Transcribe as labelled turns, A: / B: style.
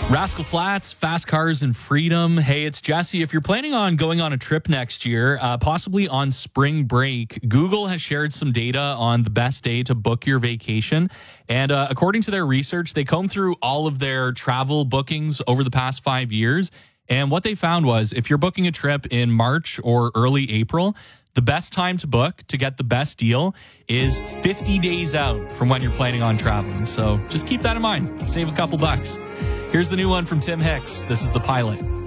A: Rascal Flatts, Fast Cars and Freedom. Hey, it's Jesse. If you're planning on going on a trip next year, possibly on spring break, Google has shared some data on the best day to book your vacation. And according to their research, they combed through all of their travel bookings over the past 5 years. And what they found was if you're booking a trip in March or early April, the best time to book to get the best deal is 50 days out from when you're planning on traveling. So just keep that in mind. Save a couple bucks. Here's the new one from Tim Hicks. This is The Pilot.